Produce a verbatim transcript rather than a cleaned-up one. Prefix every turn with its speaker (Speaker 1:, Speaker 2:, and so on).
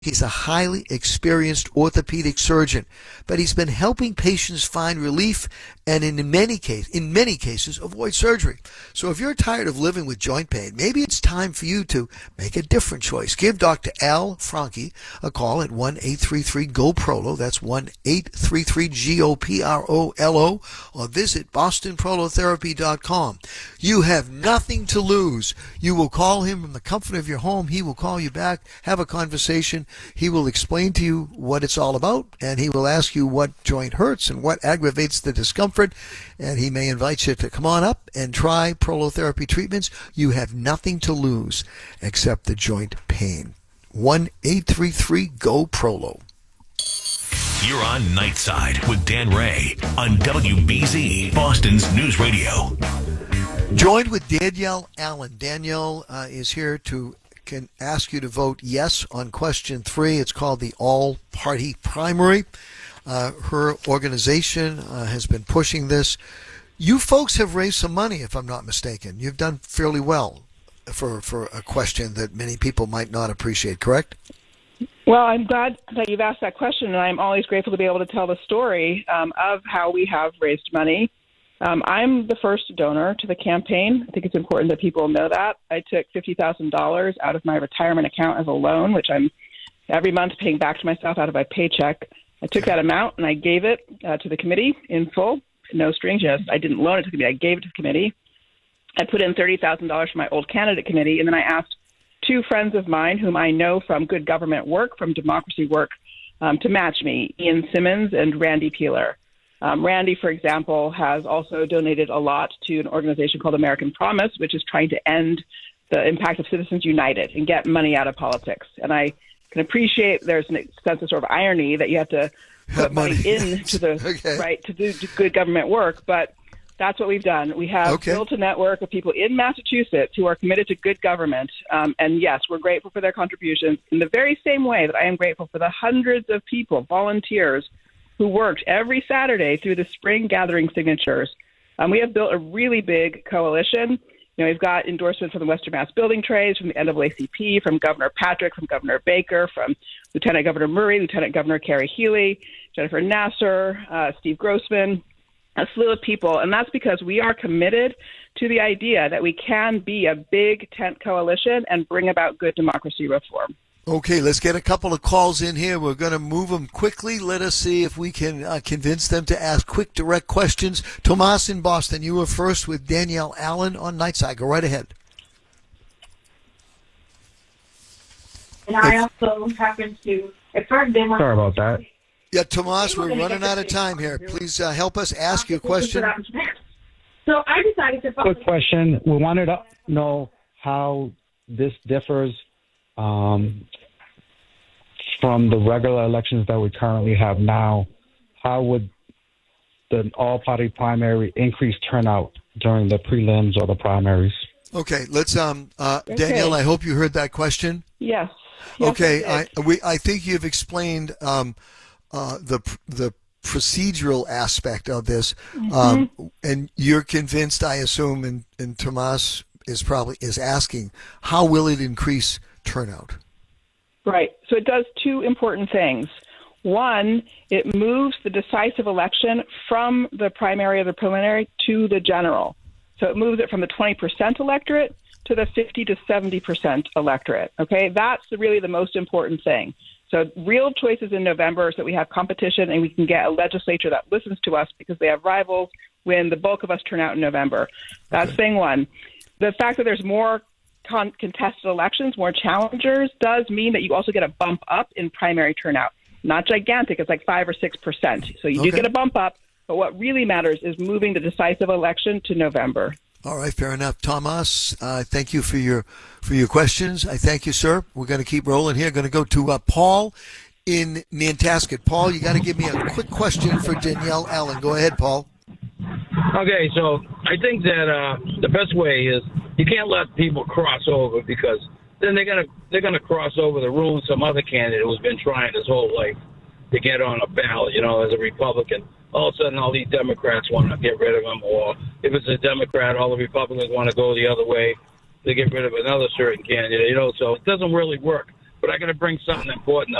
Speaker 1: He's a highly experienced orthopedic surgeon, but he's been helping patients find relief and in many cases, in many cases, avoid surgery. So if you're tired of living with joint pain, maybe it's time for you to make a different choice. Give Doctor Al Franke a call at one eight three three G O P R O L O. That's one eight three three G O P R O L O, or visit boston prolotherapy dot com. You have nothing to lose. You will call him from the comfort of your home. He will call you back, have a conversation. He will explain to you what it's all about, and he will ask you what joint hurts and what aggravates the discomfort, and he may invite you to come on up and try prolotherapy treatments. You have nothing to lose except the joint pain. one eight three three G O P R O L O.
Speaker 2: You're on Nightside with Dan Ray on W B Z, Boston's News Radio.
Speaker 1: Joined with Danielle Allen. Danielle uh, is here to can ask you to vote yes on question three. It's called the All-Party Primary. Uh, her organization uh, has been pushing this. You folks have raised some money, if I'm not mistaken. You've done fairly well for, for a question that many people might not appreciate, correct?
Speaker 3: Well, I'm glad that you've asked that question, and I'm always grateful to be able to tell the story um, of how we have raised money. Um, I'm the first donor to the campaign. I think it's important that people know that. I took fifty thousand dollars out of my retirement account as a loan, which I'm every month paying back to myself out of my paycheck. I took that amount and I gave it uh, to the committee in full, no strings. Yes, I didn't loan it to the committee. I gave it to the committee. I put in thirty thousand dollars for my old candidate committee, and then I asked two friends of mine whom I know from good government work, from democracy work, um, to match me, Ian Simmons and Randy Peeler. Um, Randy, for example, has also donated a lot to an organization called American Promise, which is trying to end the impact of Citizens United and get money out of politics. And I can appreciate there's a sense of sort of irony that you have to put money, money into the okay. right to do good government work, but that's what we've done. We have okay. built a network of people in Massachusetts who are committed to good government. Um, and yes, we're grateful for their contributions in the very same way that I am grateful for the hundreds of people, volunteers, who worked every Saturday through the spring gathering signatures. Um, we have built a really big coalition. You know, we've got endorsements from the Western Mass Building Trades, from the N double A C P, from Governor Patrick, from Governor Baker, from Lieutenant Governor Murray, Lieutenant Governor Carrie Healy, Jennifer Nasser, uh, Steve Grossman, a slew of people. And that's because we are committed to the idea that we can be a big tent coalition and bring about good democracy reform.
Speaker 1: Okay, let's get a couple of calls in here. We're going to move them quickly. Let us see if we can uh, convince them to ask quick, direct questions. Tomas in Boston, you were first with Danielle Allen on Nightside. Go right ahead.
Speaker 4: And I also happen to have heard them.
Speaker 5: Sorry about that.
Speaker 1: Yeah, Tomas, we're running out of time here. Please uh, help us ask your question.
Speaker 4: So I decided to...
Speaker 5: Quick question. We wanted to know how this differs Um, from the regular elections that we currently have now. How would the all-party primary increase turnout during the prelims or the primaries?
Speaker 1: Okay, let's, um, uh, okay. Danielle, I hope you heard that question.
Speaker 3: Yes. yes
Speaker 1: okay, I, I, we, I think you've explained um, uh, the the procedural aspect of this, mm-hmm. um, and you're convinced, I assume, and, and Tomas is probably is asking, how will it increase turnout?
Speaker 3: Right. So it does two important things. One, it moves the decisive election from the primary or the preliminary to the general. So it moves it from the twenty percent electorate to the fifty to seventy percent electorate. Okay, that's really the most important thing. So real choices in November is that we have competition and we can get a legislature that listens to us because they have rivals when the bulk of us turn out in November. That's okay. Thing one. The fact that there's more con- contested elections, more challengers, does mean that you also get a bump up in primary turnout. Not gigantic, it's like five or six percent. So you okay. do get a bump up, but what really matters is moving the decisive election to November.
Speaker 1: All right, fair enough. Thomas, uh, thank you for your for your questions. I thank you, sir. We're going to keep rolling here. Going to go to uh, Paul in Nantasket. Paul, you got to give me a quick question for Danielle Allen. Go ahead, Paul.
Speaker 6: Okay, so I think that uh, the best way is you can't let people cross over, because then they're gonna they're gonna cross over the rules. Some other candidate who's been trying his whole life to get on a ballot, you know, as a Republican. All of a sudden, all these Democrats want to get rid of him, or if it's a Democrat, all the Republicans want to go the other way to get rid of another certain candidate, you know. So it doesn't really work. but I got to bring something important